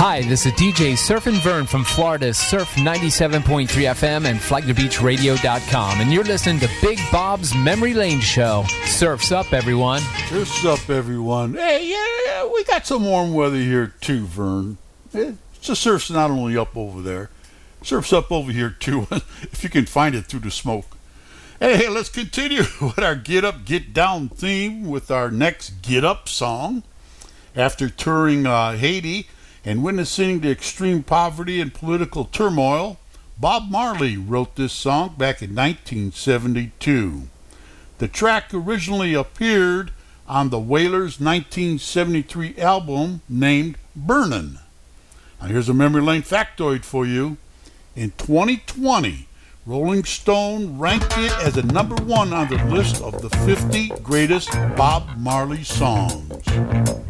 Hi, this is DJ Surfin' Vern from Florida's Surf 97.3 FM and FlaglerBeachRadio.com, and you're listening to Big Bob's Memory Lane Show. Surf's up, everyone. Surf's up, everyone. Hey, yeah, we got some warm weather here too, Vern. It's the surf's not only up over there, surf's up over here too, if you can find it through the smoke. Hey, let's continue with our Get Up, Get Down theme with our next Get Up song. After touring Haiti and witnessing the extreme poverty and political turmoil, Bob Marley wrote this song back in 1972. The track originally appeared on the Wailers' 1973 album named Burnin'. Now here's a memory lane factoid for you. In 2020, Rolling Stone ranked it as a #1 on the list of the 50 greatest Bob Marley songs.